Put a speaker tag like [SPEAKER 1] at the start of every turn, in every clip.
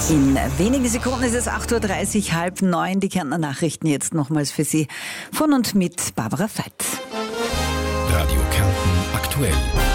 [SPEAKER 1] In wenigen Sekunden ist es 8.30 Uhr, 8:30. Die Kärntner Nachrichten jetzt nochmals für Sie von und mit Barbara Veit.
[SPEAKER 2] Radio Kärnten aktuell.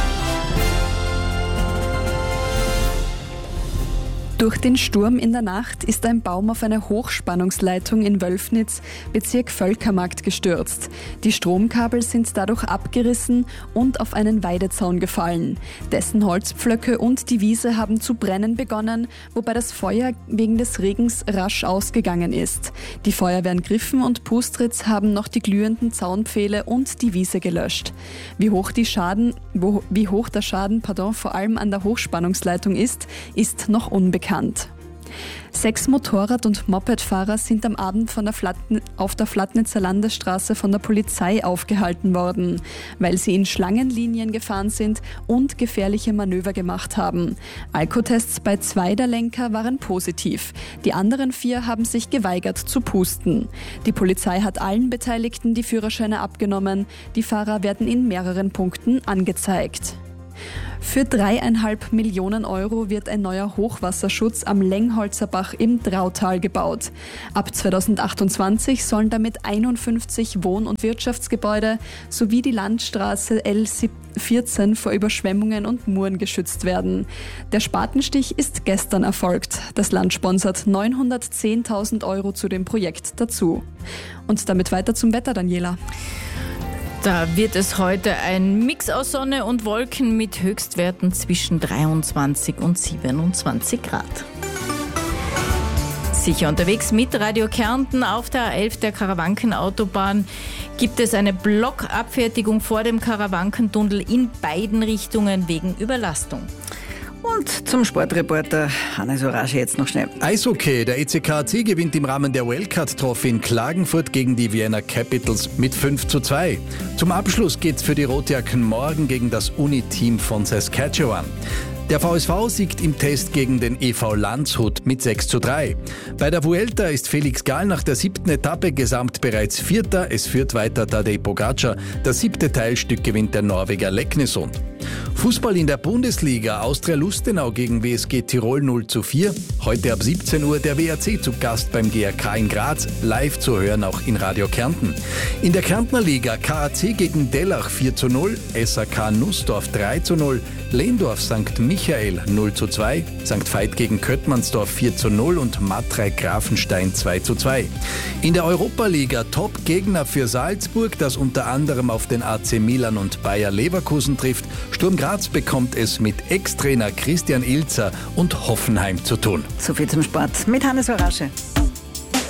[SPEAKER 3] Durch den Sturm in der Nacht ist ein Baum auf eine Hochspannungsleitung in Wölfnitz, Bezirk Völkermarkt, gestürzt. Die Stromkabel sind dadurch abgerissen und auf einen Weidezaun gefallen. Dessen Holzpflöcke und die Wiese haben zu brennen begonnen, wobei das Feuer wegen des Regens rasch ausgegangen ist. Die Feuerwehren Griffen und Pustritz haben noch die glühenden Zaunpfähle und die Wiese gelöscht. Wie hoch der Schaden vor allem an der Hochspannungsleitung ist noch unbekannt. 6 Motorrad- und Mopedfahrer sind am Abend auf der Flatnitzer Landesstraße von der Polizei aufgehalten worden, weil sie in Schlangenlinien gefahren sind und gefährliche Manöver gemacht haben. Alkotests bei 2 der Lenker waren positiv. Die anderen 4 haben sich geweigert zu pusten. Die Polizei hat allen Beteiligten die Führerscheine abgenommen. Die Fahrer werden in mehreren Punkten angezeigt. Für 3,5 Millionen Euro wird ein neuer Hochwasserschutz am Lengholzer Bach im Drautal gebaut. Ab 2028 sollen damit 51 Wohn- und Wirtschaftsgebäude sowie die Landstraße L14 vor Überschwemmungen und Muren geschützt werden. Der Spatenstich ist gestern erfolgt. Das Land sponsert 910.000 Euro zu dem Projekt dazu. Und damit weiter zum Wetter, Daniela.
[SPEAKER 4] Da wird es heute ein Mix aus Sonne und Wolken mit Höchstwerten zwischen 23 und 27 Grad. Sicher unterwegs mit Radio Kärnten auf der A11 der Karawankenautobahn gibt es eine Blockabfertigung vor dem Karawankentunnel in beiden Richtungen wegen Überlastung.
[SPEAKER 1] Und zum Sportreporter Hannes Orage jetzt noch schnell.
[SPEAKER 2] Eishockey. Der ECKAC gewinnt im Rahmen der Wildcard Trophy in Klagenfurt gegen die Vienna Capitals mit 5:2. Zum Abschluss geht's für die Rotjacken morgen gegen das Uni-Team von Saskatchewan. Der VSV siegt im Test gegen den EV Landshut mit 6:3. Bei der Vuelta ist Felix Gall nach der 7. Etappe gesamt bereits Vierter. Es führt weiter Tadej Pogačar. Das 7. Teilstück gewinnt der Norweger Leknesund. Fußball in der Bundesliga. Austria Lustenau gegen WSG Tirol 0:4. Heute ab 17 Uhr der WRC zu Gast beim GRK in Graz. Live zu hören auch in Radio Kärnten. In der Kärntner Liga KAC gegen Dellach 4:0. SAK Nussdorf 3:0. Lehndorf St. Michael 0:2. St. Veit gegen Köttmannsdorf 4:0 und Matrei Grafenstein 2:2. In der Europa-Liga Top-Gegner für Salzburg, das unter anderem auf den AC Milan und Bayer Leverkusen trifft. Sturm Graz bekommt es mit Ex-Trainer Christian Ilzer und Hoffenheim zu tun.
[SPEAKER 1] So viel zum Sport mit Hannes Orage.